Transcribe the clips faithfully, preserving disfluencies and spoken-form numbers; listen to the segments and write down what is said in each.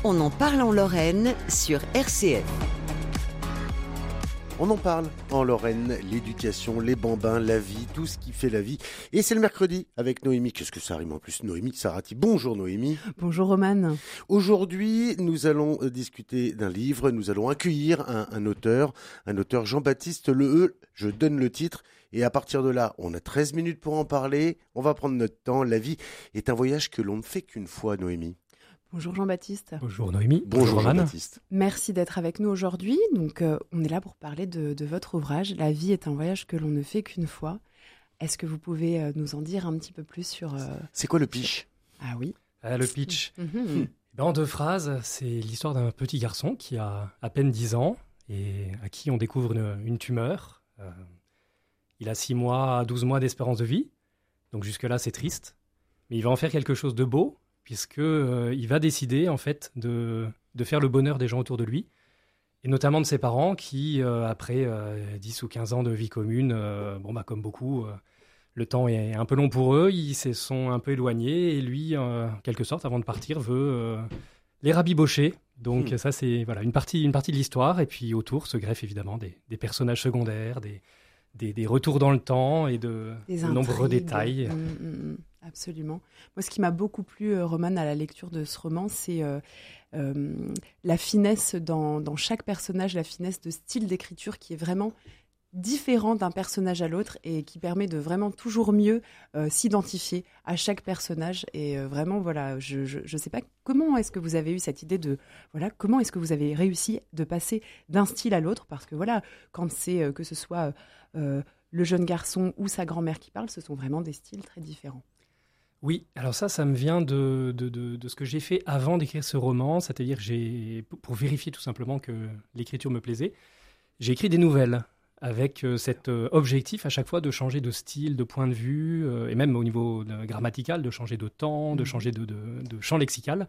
On en parle en Lorraine sur R C F. On en parle en Lorraine, l'éducation, les bambins, la vie, tout ce qui fait la vie. Et c'est le mercredi avec Noémie. Qu'est-ce que ça rime en plus, Noémie Sarati. Bonjour Noémie. Bonjour Roman. Aujourd'hui, nous allons discuter d'un livre. Nous allons accueillir un, un auteur, un auteur Jean-Baptiste Leheux. Je donne le titre. Et à partir de là, on a treize minutes pour en parler. On va prendre notre temps. La vie est un voyage que l'on ne fait qu'une fois, Noémie. Bonjour Jean-Baptiste. Bonjour Noémie. Bonjour, Bonjour Jean-Baptiste. Merci d'être avec nous aujourd'hui. Donc, euh, on est là pour parler de, de votre ouvrage. La vie est un voyage que l'on ne fait qu'une fois. Est-ce que vous pouvez euh, nous en dire un petit peu plus sur... Euh, c'est quoi le pitch ? Ah oui. Ah, le pitch. Mm-hmm. Ben, en deux phrases, c'est l'histoire d'un petit garçon qui a à peine dix ans et à qui on découvre une, une tumeur. Euh, il a six mois à douze mois d'espérance de vie. Donc jusque-là, c'est triste. Mais il va en faire quelque chose de beau, puisqu'il euh, va décider en fait de, de faire le bonheur des gens autour de lui, et notamment de ses parents qui, euh, après euh, dix ou quinze ans de vie commune, euh, bon, bah, comme beaucoup, euh, le temps est un peu long pour eux, ils se sont un peu éloignés, et lui, euh, en quelque sorte, avant de partir, veut euh, les rabibocher. Donc mmh. ça, c'est voilà, une, partie, une partie de l'histoire, et puis autour se greffent évidemment des, des personnages secondaires, des, des, des retours dans le temps et de, de nombreux détails. Mmh, mmh. Absolument. Moi, ce qui m'a beaucoup plu, euh, Roman, à la lecture de ce roman, c'est euh, euh, la finesse dans, dans chaque personnage, la finesse de style d'écriture qui est vraiment différent d'un personnage à l'autre et qui permet de vraiment toujours mieux euh, s'identifier à chaque personnage. Et euh, vraiment, voilà, je ne sais pas comment est-ce que vous avez eu cette idée de... Voilà, comment est-ce que vous avez réussi de passer d'un style à l'autre ? Parce que voilà, quand c'est euh, que ce soit euh, le jeune garçon ou sa grand-mère qui parle, ce sont vraiment des styles très différents. Oui, alors ça, ça me vient de, de, de, de ce que j'ai fait avant d'écrire ce roman, c'est-à-dire j'ai, pour vérifier tout simplement que l'écriture me plaisait, j'ai écrit des nouvelles avec euh, cet euh, objectif à chaque fois de changer de style, de point de vue, euh, et même au niveau de, grammatical, de changer de temps, de changer de, de, de champ lexical.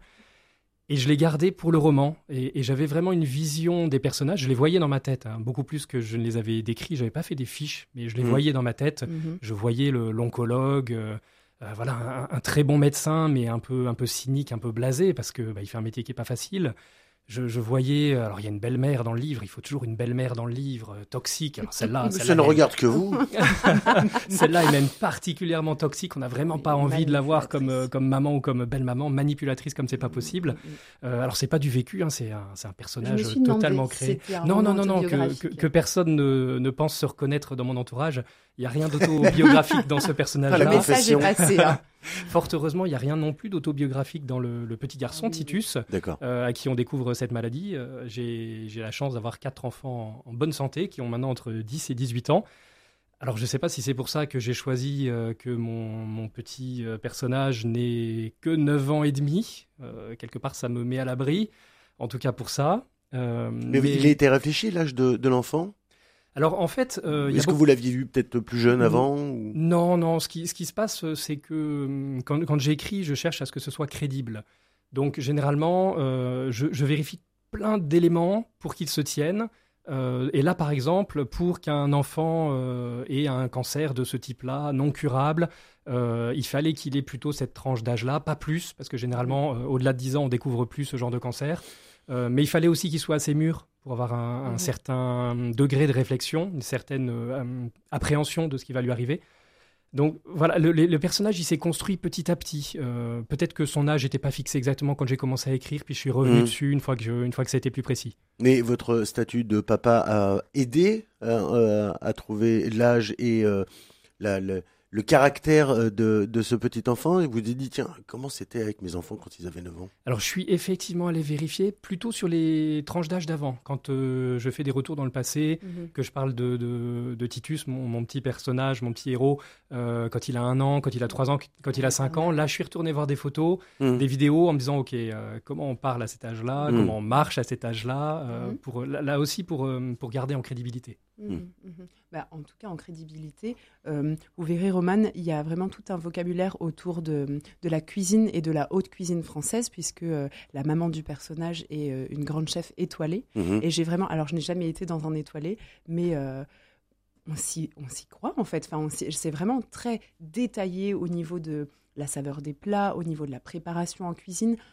Et je l'ai gardé pour le roman, et, et j'avais vraiment une vision des personnages, je les voyais dans ma tête, hein, beaucoup plus que je ne les avais décrits, je n'avais pas fait des fiches, mais je les mmh. voyais dans ma tête, mmh. je voyais le, l'oncologue... Euh, Euh, voilà, un, un très bon médecin, mais un peu, un peu cynique, un peu blasé, parce qu'il bah, fait un métier qui n'est pas facile. Je, je voyais, alors il y a une belle-mère dans le livre, il faut toujours une belle-mère dans le livre, euh, toxique. Alors celle-là, celle-là ça ne elle... regarde que vous. Celle-là est même particulièrement toxique, on n'a vraiment pas envie de la voir comme, euh, comme maman ou comme belle-maman, manipulatrice comme c'est pas possible. Euh, alors c'est pas du vécu, hein, c'est, un, c'est un personnage totalement créé. Non, non, non, non, que, que, que personne ne, ne pense se reconnaître dans mon entourage. Il n'y a rien d'autobiographique dans ce personnage-là. Le message est passé. Hein. Fort heureusement, il n'y a rien non plus d'autobiographique dans le, le petit garçon, Titus, euh, à qui on découvre cette maladie. Euh, j'ai, j'ai la chance d'avoir quatre enfants en, en bonne santé, qui ont maintenant entre dix et dix-huit ans. Alors, je ne sais pas si c'est pour ça que j'ai choisi euh, que mon, mon petit euh, personnage n'ait que neuf ans et demi. Euh, quelque part, ça me met à l'abri, en tout cas pour ça. Euh, mais, mais il a été réfléchi, l'âge de, de l'enfant ? Alors, en fait... Euh, Est-ce que beaucoup... vous l'aviez vu peut-être plus jeune avant ou... Non, non. Ce qui, ce qui se passe, c'est que quand, quand j'écris, je cherche à ce que ce soit crédible. Donc, généralement, euh, je, je vérifie plein d'éléments pour qu'ils se tiennent. Euh, et là, par exemple, pour qu'un enfant euh, ait un cancer de ce type-là, non curable, euh, il fallait qu'il ait plutôt cette tranche d'âge-là, pas plus, parce que généralement, euh, au-delà de dix ans, on découvre plus ce genre de cancer. Euh, mais il fallait aussi qu'il soit assez mûr pour avoir un, un mmh. certain degré de réflexion, une certaine euh, appréhension de ce qui va lui arriver. Donc voilà, le, le personnage, il s'est construit petit à petit. Euh, peut-être que son âge n'était pas fixé exactement quand j'ai commencé à écrire, puis je suis revenu mmh. dessus une fois que, je, une fois que ça a été plus précis. Mais votre statut de papa a aidé euh, à trouver l'âge et euh, la... la... le caractère de, de ce petit enfant, et vous vous êtes dit, tiens, comment c'était avec mes enfants quand ils avaient neuf ans ? Alors, je suis effectivement allé vérifier plutôt sur les tranches d'âge d'avant. Quand euh, je fais des retours dans le passé, mmh. que je parle de, de, de Titus, mon, mon petit personnage, mon petit héros, euh, quand il a un an, quand il a trois ans, quand il a cinq ans, là, je suis retourné voir des photos, mmh. des vidéos en me disant, OK, euh, comment on parle à cet âge-là, mmh. comment on marche à cet âge-là, euh, mmh. pour, là, là aussi pour, euh, pour garder en crédibilité. Mmh, mmh. Bah, en tout cas, en crédibilité, euh, vous verrez, Roman, il y a vraiment tout un vocabulaire autour de, de la cuisine et de la haute cuisine française, puisque euh, la maman du personnage est euh, une grande chef étoilée. Mmh. Et j'ai vraiment, alors je n'ai jamais été dans un étoilé, mais euh, on, s'y, on s'y croit en fait. Enfin, on s'y, c'est vraiment très détaillé au niveau de la saveur des plats, au niveau de la préparation en cuisine.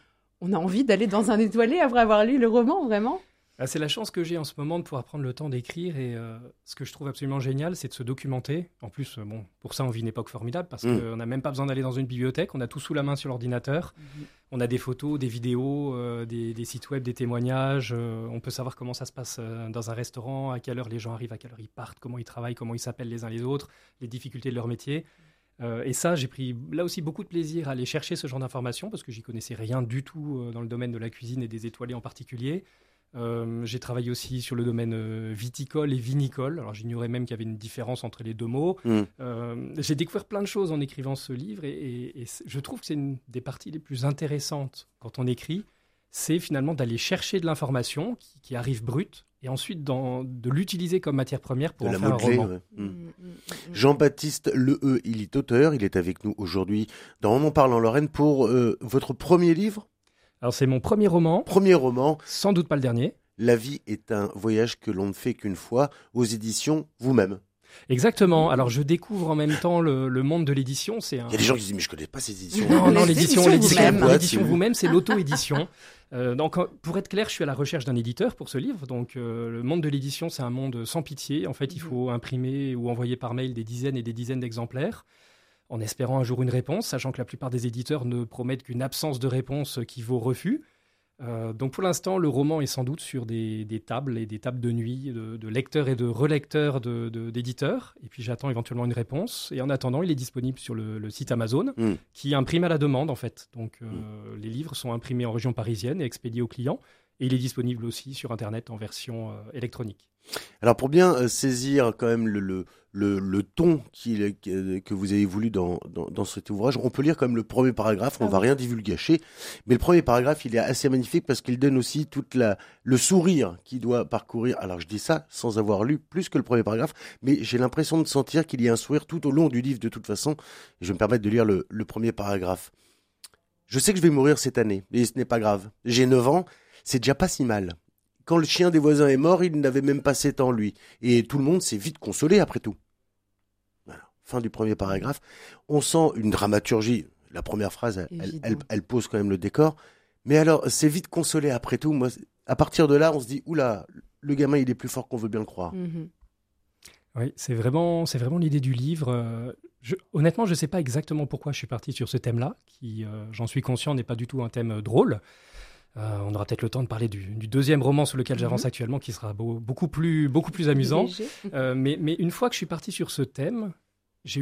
on a envie d'aller dans un étoilé après avoir lu le roman, vraiment. Ah, c'est la chance que j'ai en ce moment de pouvoir prendre le temps d'écrire et euh, ce que je trouve absolument génial, c'est de se documenter. En plus, euh, bon, pour ça, on vit une époque formidable parce mmh. qu'on n'a même pas besoin d'aller dans une bibliothèque, on a tout sous la main sur l'ordinateur. Mmh. On a des photos, des vidéos, euh, des, des sites web, des témoignages. Euh, on peut savoir comment ça se passe euh, dans un restaurant, à quelle heure les gens arrivent, à quelle heure ils partent, comment ils travaillent, comment ils s'appellent les uns les autres, les difficultés de leur métier. Euh, et ça, j'ai pris là aussi beaucoup de plaisir à aller chercher ce genre d'informations parce que j'y connaissais rien du tout euh, dans le domaine de la cuisine et des étoilés en particulier. Euh, j'ai travaillé aussi sur le domaine euh, viticole et vinicole. Alors j'ignorais même qu'il y avait une différence entre les deux mots. Mmh. Euh, j'ai découvert plein de choses en écrivant ce livre et, et, et je trouve que c'est une des parties les plus intéressantes quand on écrit. C'est finalement d'aller chercher de l'information qui, qui arrive brute et ensuite dans, de l'utiliser comme matière première pour de en la faire modeler, un roman. Ouais. Mmh. Mmh. Jean-Baptiste Leheux, il est auteur. Il est avec nous aujourd'hui dans On en parle en Lorraine pour euh, votre premier livre. Alors c'est mon premier roman. Premier roman. Sans doute pas le dernier. La vie est un voyage que l'on ne fait qu'une fois, aux éditions Vous-même. Exactement. Alors je découvre en même temps le, le monde de l'édition. C'est un... Il y a des gens qui disent mais je connais pas ces éditions. Non, non, l'édition, l'édition, vous-même, l'édition vous-même, c'est l'auto-édition. Euh, donc pour être clair, je suis à la recherche d'un éditeur pour ce livre. Donc euh, le monde de l'édition, c'est un monde sans pitié. En fait, il faut imprimer ou envoyer par mail des dizaines et des dizaines d'exemplaires, en espérant un jour une réponse, sachant que la plupart des éditeurs ne promettent qu'une absence de réponse qui vaut refus. Euh, donc pour l'instant, le roman est sans doute sur des, des tables et des tables de nuit de, de lecteurs et de relecteurs de, de, d'éditeurs. Et puis j'attends éventuellement une réponse. Et en attendant, il est disponible sur le, le site Amazon, mmh. qui imprime à la demande en fait. Donc euh, mmh. les livres sont imprimés en région parisienne et expédiés aux clients. Et il est disponible aussi sur Internet en version euh, électronique. Alors pour bien euh, saisir quand même le, le, le, le ton qu'il, que, que vous avez voulu dans, dans, dans cet ouvrage, on peut lire quand même le premier paragraphe, on ne ah va oui. rien divulgacher, mais le premier paragraphe il est assez magnifique parce qu'il donne aussi toute la, le sourire qu'il doit parcourir. Alors je dis ça sans avoir lu plus que le premier paragraphe, mais j'ai l'impression de sentir qu'il y a un sourire tout au long du livre de toute façon. Et je vais me permettre de lire le, le premier paragraphe. Je sais que je vais mourir cette année, et ce n'est pas grave. J'ai neuf ans, c'est déjà pas si mal. Quand le chien des voisins est mort, il n'avait même pas sept ans, lui. Et tout le monde s'est vite consolé, après tout. Voilà. Fin du premier paragraphe. On sent une dramaturgie. La première phrase, elle, elle, elle pose quand même le décor. Mais alors, c'est vite consolé, après tout. Moi, à partir de là, on se dit, oula, le gamin, il est plus fort qu'on veut bien le croire. Mm-hmm. Oui, c'est vraiment, c'est vraiment l'idée du livre. Je, honnêtement, je ne sais pas exactement pourquoi je suis parti sur ce thème-là, qui, euh, j'en suis conscient, n'est pas du tout un thème drôle. Euh, on aura peut-être le temps de parler du, du deuxième roman sur lequel j'avance mmh. actuellement, qui sera beau, beaucoup plus, beaucoup plus amusant. Euh, mais, mais une fois que je suis parti sur ce thème,